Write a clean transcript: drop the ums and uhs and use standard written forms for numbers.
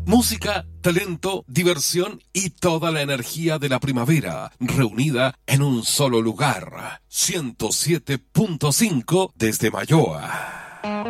Música, talento, diversión y toda la energía de la primavera reunida en un solo lugar. 107.5 desde Mayoa.